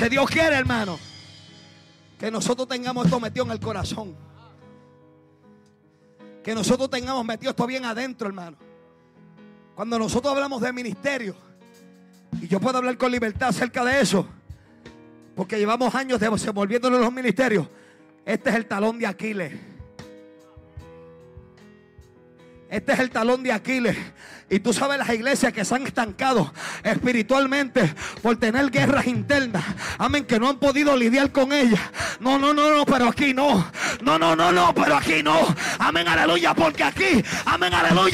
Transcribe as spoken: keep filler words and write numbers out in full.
Entonces Dios quiere, hermano, que nosotros tengamos esto metido en el corazón. Que nosotros tengamos metido esto bien adentro, hermano. Cuando nosotros hablamos de ministerio, y yo puedo hablar con libertad acerca de eso, porque llevamos años desenvolviéndonos en los ministerios. Este es el talón de Aquiles. Este es el talón de Aquiles. Y tú sabes las iglesias que se han estancado espiritualmente por tener guerras internas. Amén, que no han podido lidiar con ellas. No, no, no, no, pero aquí no. No, no, no, no, pero aquí no. Amén, aleluya, porque aquí, amén, aleluya.